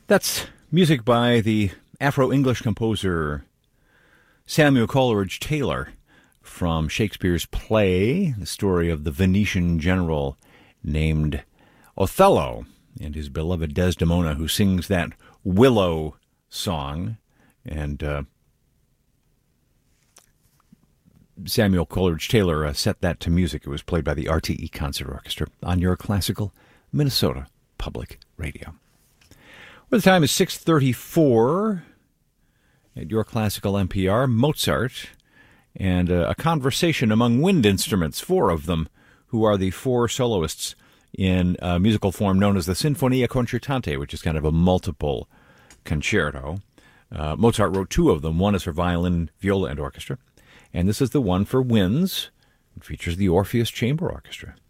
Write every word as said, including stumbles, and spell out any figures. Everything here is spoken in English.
That's music by the Afro-English composer Samuel Coleridge Taylor from Shakespeare's play, the story of the Venetian general named Othello and his beloved Desdemona, who sings that willow song. And uh, Samuel Coleridge Taylor uh, set that to music. It was played by the R T E Concert Orchestra on your classical Minnesota Public Radio. Well, the time is six thirty-four at your classical N P R. Mozart and uh, a conversation among wind instruments, four of them, who are the four soloists in a musical form known as the Sinfonia Concertante, which is kind of a multiple concerto. Uh, Mozart wrote two of them. One is for violin, viola, and orchestra. And this is the one for winds. It features the Orpheus Chamber Orchestra.